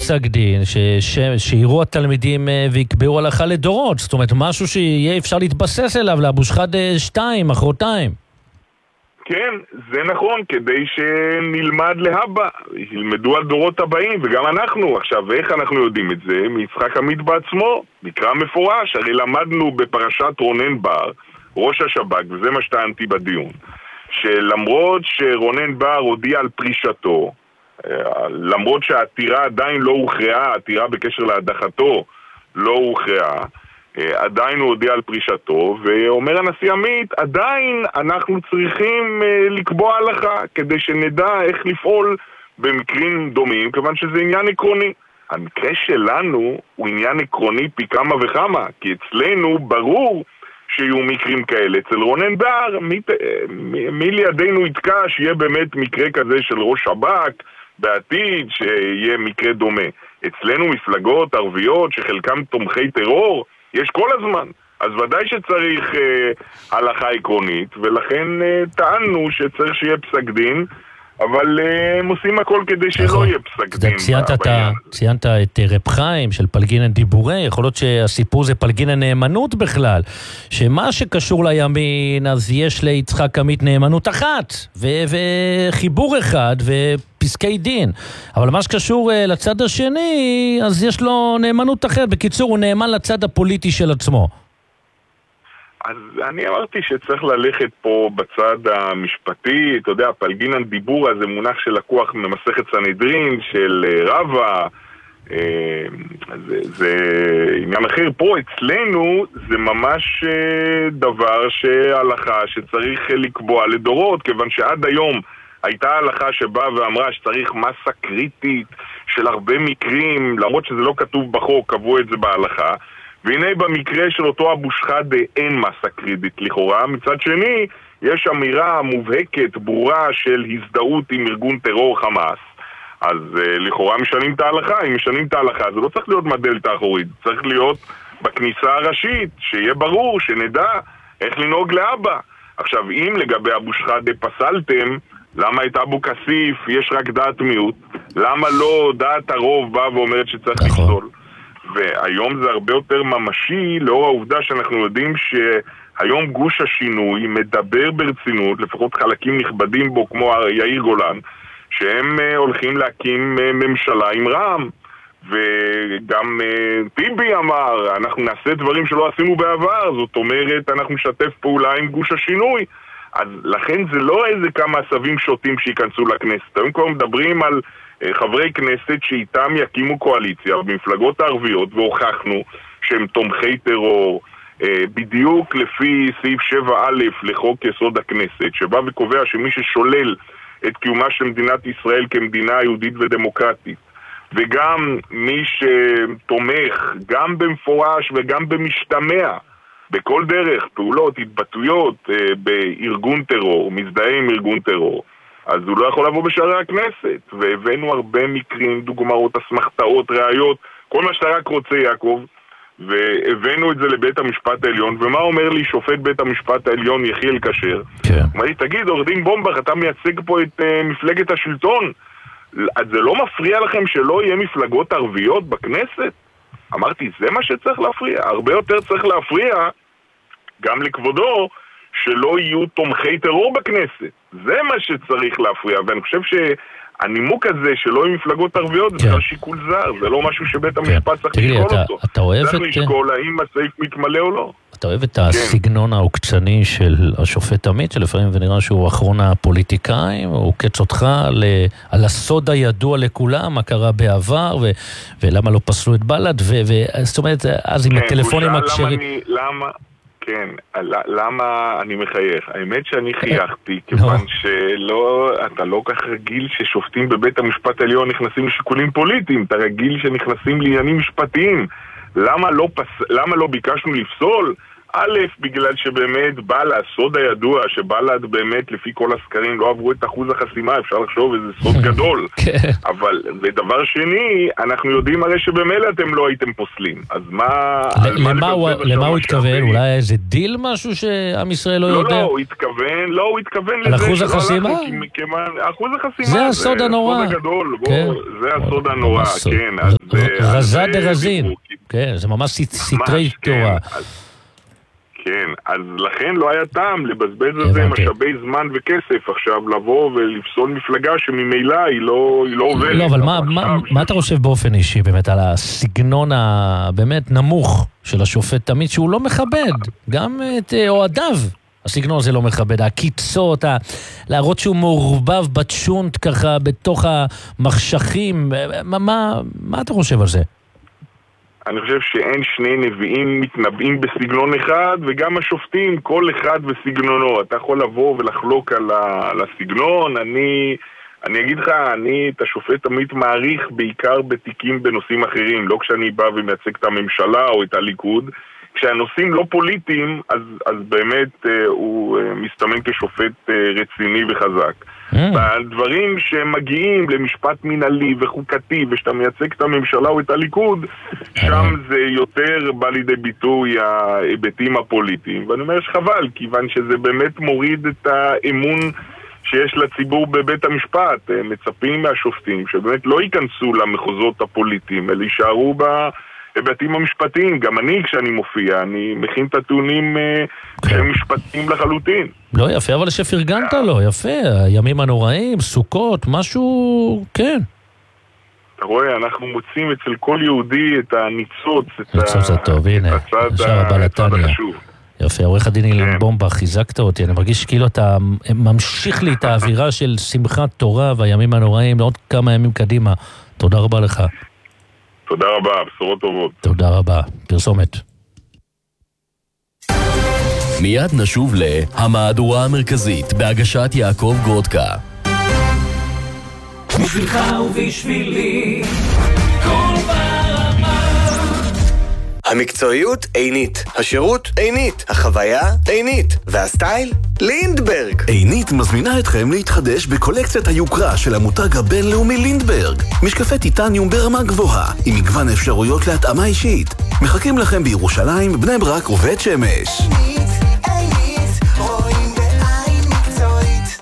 פסק דין שיראו התלמידים ויקבעו הלכה לדורות, זאת אומרת משהו שיהיה אפשר להתבסס אליו לאבו שחאדה 2, מחרתיים. כן, זה נכון, כדי שנלמד להבא, ילמדו על דורות הבאים, וגם אנחנו. עכשיו, איך אנחנו יודעים את זה? מיצחק עמית בעצמו, מקרא מפורש, הרי למדנו בפרשת רונן בר, ראש השב"כ, וזה מה שטענתי בדיון, שלמרות שרונן בר הודיע על פרישתו, למרות שהעתירה עדיין לא הוכרעה, העתירה בקשר להדחתו לא הוכרעה, עדיין הוא הודיע על פרישתו, ואומר הנשיא עמית, עדיין אנחנו צריכים לקבוע הלכה, כדי שנדע איך לפעול במקרים דומים, כיוון שזה עניין עקרוני. המקרה שלנו הוא עניין עקרוני פי כמה וכמה, כי אצלנו ברור שיהיו מקרים כאלה. אצל רונן בר, מי לידינו יתקע שיהיה באמת מקרה כזה של ראש שב"כ בעתיד, שיהיה מקרה דומה. אצלנו מפלגות ערביות שחלקם תומכי טרור, יש כל הזמן. אז ודאי שצריך הלכה עקרונית, ולכן טענו שצריך שיהיה פסק דין, אבל הם עושים הכל כדי שלא יהיה פסק דין. ציינת את רב חיים של פלגין דיבורי, יכול להיות שהסיפור זה פלגין הנאמנות בכלל, שמה שקשור לימין, אז יש ליצחק עמית נאמנות אחת, וחיבור אחד, ופסקי דין. אבל מה שקשור לצד השני, אז יש לו נאמנות אחרת. בקיצור, הוא נאמן לצד הפוליטי של עצמו. אז אני אמרתי שצריך ללכת פה בצד המשפטי, אתה יודע, פלגינן דיבורה זה מונח שלקוח ממסכת סנהדרין של רבא, זה עניין אחר. פה אצלנו זה ממש דבר שהלכה שצריך לקבוע לדורות, כיוון שעד היום הייתה הלכה שבאה ואמרה שצריך מסה קריטית של הרבה מקרים, למרות שזה לא כתוב בחוק, קבעו את זה בהלכה, והנה במקרה של אותו אבו שחאדה אין מסה קריטית לכאורה. מצד שני, יש אמירה מובהקת, ברורה של הזדהות עם ארגון טרור חמאס. אז לכאורה משנים את ההלכה. אם משנים את ההלכה, זה לא צריך להיות מדלת האחורית, צריך להיות בכניסה הראשית, שיהיה ברור, שנדע איך לנהוג לאבא. עכשיו, אם לגבי אבו שחאדה פסלתם, למה את אבו כסיף יש רק דעת מיעוט? למה לא דעת הרוב באה ואומרת שצריך לפסול? והיום זה הרבה יותר ממשי, לאור העובדה שאנחנו יודעים שהיום גוש השינוי מדבר ברצינות, לפחות חלקים נכבדים בו כמו יאיר גולן, שהם הולכים להקים ממשלה עם רע"מ. וגם טיבי אמר, אנחנו נעשה דברים שלא עשינו בעבר, זאת אומרת, אנחנו נשתף פעולה עם גוש השינוי. אז לכן זה לא איזה כמה עשבים שוטים שיכנסו לכנסת. היום כבר מדברים על חברי כנסת שאיתם יקימו קואליציה במפלגות הערביות, והוכחנו שהם תומכי טרור, בדיוק לפי סעיף 7א לחוק יסוד הכנסת, שבא וקובע שמי ששולל את קיומה של מדינת ישראל כמדינה יהודית ודמוקרטית, וגם מי שתומך גם במפורש וגם במשתמע בכל דרך, פעולות, התבטאויות בארגון טרור, מזדהה עם ארגון טרור, אז הוא לא יכול לבוא בשערי הכנסת. והבאנו הרבה מקרים, דוגמאות, אסמכתאות, ראיות, כל מה שאתה רק רוצה, יעקב, והבאנו את זה לבית המשפט העליון. ומה אומר לי שופט בית המשפט העליון יחיאל כשר? כן. אומר לי, תגיד, עורך דין בומבך, אתה מייצג פה את מפלגת השלטון, אז זה לא מפריע לכם שלא יהיה מפלגות ערביות בכנסת? אמרתי, זה מה שצריך להפריע. הרבה יותר צריך להפריע גם לכבודו שלא יהיו תומכי טרור בכנסת. זה מה שצריך להפריע, ואני חושב שהנימוק הזה שלא יהיו מפלגות ערביות זה שיקול זר, זה לא משהו שבית המשפט צריך לשקול אותו. צריך לשקול האם הסעיף מתמלא או לא. אתה אוהב את הסגנון העוקצני של השופט עמית, שלפעמים ונראה שהוא אחרון הפוליטיקאים, הוא קץ אותך על הסוד הידוע לכולם, מה קרה בעבר, ולמה לא פסלו את בל"ד, זאת אומרת, אז עם הטלפונים הכשרים... כן, למה אני מחייך? האמת שאני חייכתי, כיוון שאתה לא כך רגיל ששופטים בבית המשפט העליון נכנסים לשיקולים פוליטיים, אתה רגיל שנכנסים לעניינים משפטיים. למה לא ביקשנו לפסול? א', בגלל שבאמת בל"ד, סוד הידוע, שבל"ד באמת לפי כל הסקרים לא עברו את אחוז החסימה, אפשר לחשוב איזה סוד גדול. אבל, ודבר שני, אנחנו יודעים הרי שבמילא אתם לא הייתם פוסלים. אז מה... למה הוא התכוון? אולי איזה דיל משהו שעם ישראל לא יודע? הוא התכוון על אחוז החסימה? אחוז החסימה זה הסוד הנורא. זה הסוד הגדול, זה הסוד הנורא, כן. רזה דרזין. כן, זה ממש סתרי תורה. כן, אז לכן לא היה טעם לבזבז את זה משאבי זמן וכסף עכשיו לבוא ולפסול מפלגה שממילא היא לא עובדת. לא, אבל מה אתה חושב באופן אישי באמת על הסגנון הבאמת נמוך של השופט תמיד שהוא לא מכבד, גם את אוהדיו? הסגנון הזה לא מכבד, הקיצות, להראות שהוא מעורבב בצ'ונט ככה בתוך המחשכים, מה אתה חושב על זה? אני חושב שאין שני נביאים מתנבאים בסגנון אחד, וגם השופטים, כל אחד בסגנונו. אתה יכול לבוא ולחלוק על הסגנון. אני אגיד לך, אני את השופט תמיד מעריך בעיקר בתיקים בנושאים אחרים, לא כשאני בא ומייצג את הממשלה או את הליכוד. כשהנושאים לא פוליטיים, אז באמת הוא מסתמן כשופט רציני וחזק. בדברים שמגיעים למשפט מנהלי וחוקתי, ושאתה מייצג את הממשלה או את הליכוד, שם זה יותר בא לידי ביטוי ההיבטים הפוליטיים. ואני אומר שחבל, כיוון שזה באמת מוריד את האמון שיש לציבור בבית המשפט. מצפים מהשופטים שבאמת לא ייכנסו למחוזות הפוליטיים, אלא יישארו בהיבטים המשפטיים. גם אני, כשאני מופיע, אני מכין את הטיעונים שהם משפטיים לחלוטין. לא, יפה, אבל שפרגנת לו, יפה. הימים הנוראים, סוכות, משהו, כן. אתה רואה, אנחנו מוצאים אצל כל יהודי את הניצוץ, את הצד החשוב. יפה, עורך הדין אילן בומבך, חיזקת אותי, אני מרגיש כאילו אתה ממשיך לי את האווירה של שמחת תורה והימים הנוראים לעוד כמה ימים קדימה. תודה רבה לך. תודה רבה, בשורות טובות. תודה רבה, פרסומת. מיד נשוב להמהדורה המרכזית בהגשת יעקב גרודקה. בשבילך ובשבילי כל ברמה. המקצועיות עינית, השירות עינית, החוויה עינית, והסטייל לינדברג. עינית מזמינה אתכם להתחדש בקולקציית היוקרה של המותג הבינלאומי לינדברג. משקפי טיטניום ברמה גבוהה, עם מגוון אפשרויות להתאמה אישית. מחכים לכם בירושלים, בני ברק ובית שמש. עינית, רואים בעין מקצועית.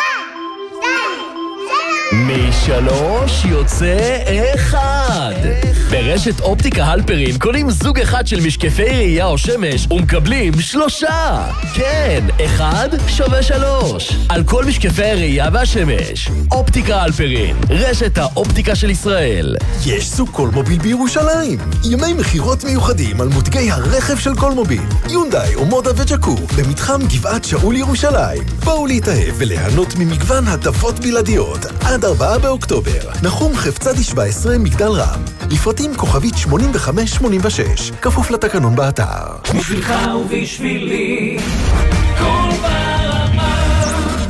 משלוש יוצא אחד. ברשת אופטיקה הלפרין קונים זוג אחד של משקפי ראייה או שמש ומקבלים 3. כן, 1 שווה 3 על כל משקפי הראייה והשמש. אופטיקה הלפרין, רשת האופטיקה של ישראל. יש סוג קולמוביל בירושלים. ימי מחירות מיוחדים על מותגי הרכב של קולמוביל, יונדאי ומודה וג'קו, במתחם גבעת שאול ירושלים. בואו להתאהב וליהנות ממגוון הטבות בלעדיות עד 4 באוקטובר. נחום חפצדי 17 מגדל רם. לפרטים כוכבית 8586, כפוף לתקנון באתר. בשבילך ובשבילי כל ברמה.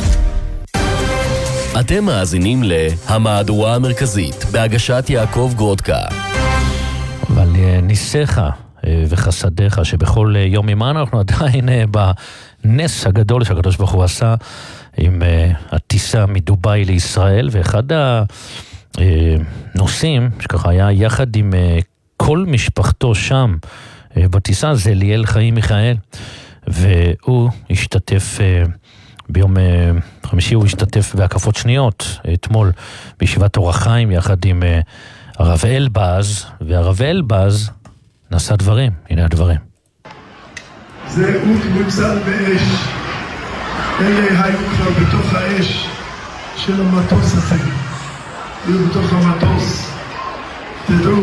אתם מאזינים להמהדורה המרכזית בהגשת יעקב גרודקה. אבל ניסיך וחסדיך שבכל יום עמנו אנחנו עדיין בנס הגדול שהקדוש ברוך הוא עשה עם הטיסה מדובאי לישראל, ואחד הנושאים שככה היה יחד עם כל משפחתו שם בטיסה זה ליאל חיים מיכאל, והוא השתתף ביום חמישי, הוא השתתף בהקפות שניות אתמול בישיבת אור החיים יחד עם הרב אלבז, והרב אלבז נשא דברים. הנה הדברים. זה אוד מוצל באש. אלה היו כבר בתוך האש של המטוס הזה. היו בתוך המטוס. תדעו,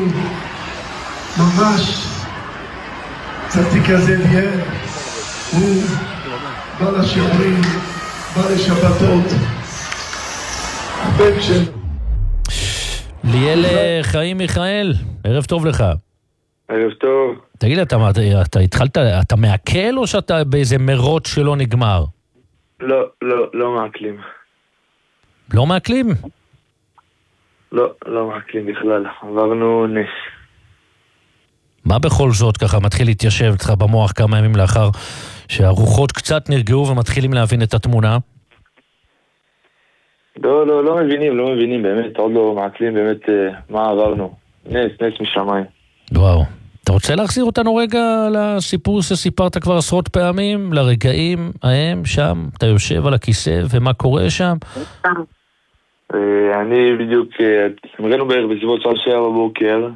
ממש צדיק הזה ליאל, הוא בא לשיעורים, בא לשבתות. הבן שלו. ליאל חיים מיכאל, ערב טוב לך. ערב טוב. תגיד, אתה התחלת, אתה מעכל או שאתה באיזה מרוץ שלא נגמר? לא מעכלים. לא מעכלים? לא מעכלים בכלל. עברנו נס. מה בכל זאת ככה מתחיל להתיישב אצלך במוח כמה ימים לאחר שהרוחות קצת נרגעו ומתחילים להבין את התמונה? לא מבינים באמת, עוד לא מעכלים באמת מה עברנו. נס משמיים. וואו. אתה רוצה להחזיר אותנו רגע לסיפור שסיפרת כבר עשרות פעמים, לרגעים ההם שם, אתה יושב על הכיסא ומה קורה שם? אני בדיוק, ראינו בערך בסביבות 3:00 בבוקר,